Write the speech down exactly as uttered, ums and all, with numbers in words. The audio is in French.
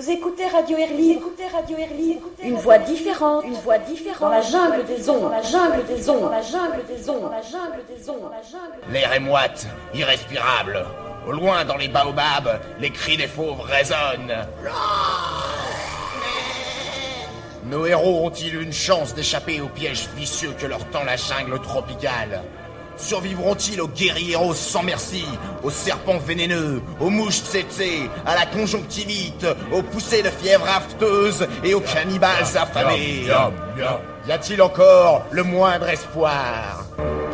Vous écoutez Radio Air Libre, vous écoutez Radio Air Libre, une voix différente, une voix différente, dans la jungle des ondes, dans la jungle des ondes, dans la jungle des ondes, dans la jungle des ondes, dans la jungle des ondes. L'air est moite, irrespirable. Au loin, dans les baobabs, les cris des fauves résonnent. Nos héros ont-ils une chance d'échapper aux pièges vicieux que leur tend la jungle tropicale? Survivront-ils aux guérilleros sans merci, aux serpents vénéneux, aux mouches tsetse, à la conjonctivite, aux poussées de fièvre afteuse et aux cannibales affamés? Y a-t-il encore le moindre espoir?